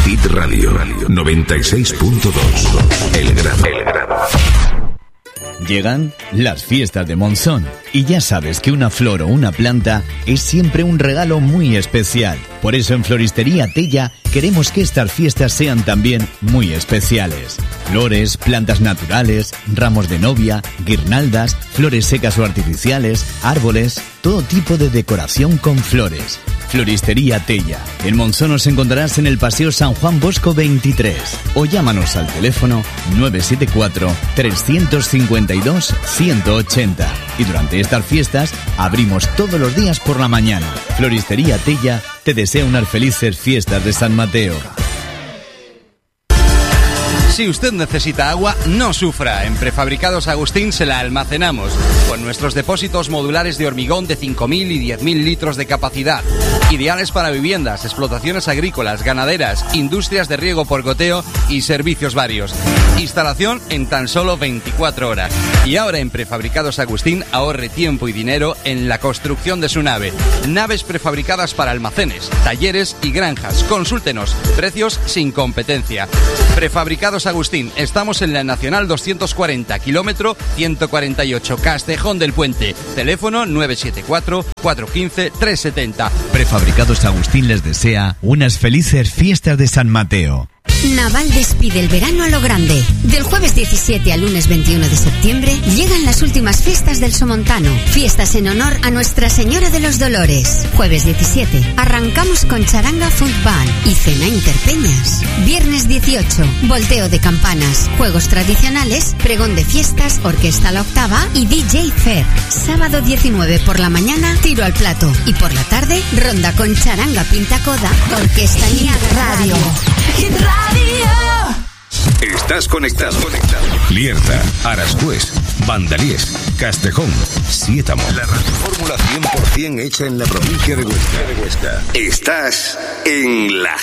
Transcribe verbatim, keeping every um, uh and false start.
Hit Radio noventa y seis punto dos. El Grano. El Grano. Llegan las fiestas de Monzón y ya sabes que una flor o una planta es siempre un regalo muy especial. Por eso en Floristería Tella queremos que estas fiestas sean también muy especiales. Flores, plantas naturales, ramos de novia, guirnaldas, flores secas o artificiales, árboles, todo tipo de decoración con flores. Floristería Tella. En Monzón nos encontrarás en el Paseo San Juan Bosco veintitrés o llámanos al teléfono nueve siete cuatro, tres cinco dos, uno ochenta. Y durante estas fiestas abrimos todos los días por la mañana. Floristería Tella te desea unas felices fiestas de San Mateo. Si usted necesita agua, no sufra. En Prefabricados Agustín se la almacenamos, con nuestros depósitos modulares de hormigón de cinco mil y diez mil litros de capacidad. Ideales para viviendas, explotaciones agrícolas, ganaderas, industrias de riego por goteo y servicios varios. Instalación en tan solo veinticuatro horas. Y ahora en Prefabricados Agustín ahorre tiempo y dinero en la construcción de su nave. Naves prefabricadas para almacenes, talleres y granjas. Consúltenos. Precios sin competencia. Prefabricados Agustín. Estamos en la Nacional doscientos cuarenta, kilómetro ciento cuarenta y ocho, Castejón del Puente. Teléfono nueve siete cuatro, cuatro uno cinco, tres siete cero. Prefabricados Agustín les desea unas felices fiestas de San Mateo. Naval despide el verano a lo grande. Del jueves diecisiete al lunes veintiuno de septiembre llegan las últimas fiestas del Somontano. Fiestas en honor a Nuestra Señora de los Dolores. Jueves diecisiete, arrancamos con charanga Food Band y cena interpeñas. Viernes dieciocho, volteo de campanas, juegos tradicionales, pregón de fiestas, orquesta La Octava y D J Fair. Sábado diecinueve por la mañana, tiro al plato. Y por la tarde, ronda con charanga Pintacoda, orquesta Niaga Radio. Hit Radio. Estás conectado. conectado. Lierta, Arascués, Vandalíes, Castejón, Siétamo. La fórmula cien por ciento hecha en la provincia de Huesca. Estás en la